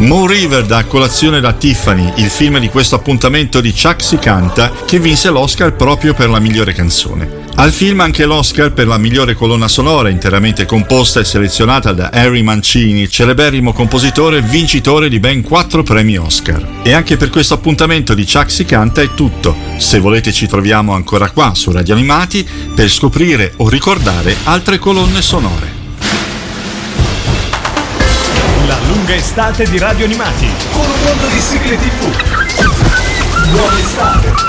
Moon River da colazione da Tiffany, il film di questo appuntamento di Chuck Si Canta, che vinse l'Oscar proprio per la migliore canzone. Al film anche l'Oscar per la migliore colonna sonora, interamente composta e selezionata da Harry Mancini, celeberrimo compositore vincitore di ben 4 premi Oscar. E anche per questo appuntamento di Chuck Si Canta è tutto. Se volete ci troviamo ancora qua su Radio Animati per scoprire o ricordare altre colonne sonore. La lunga estate di Radio Animati con un mondo di sigle TV. Buona estate!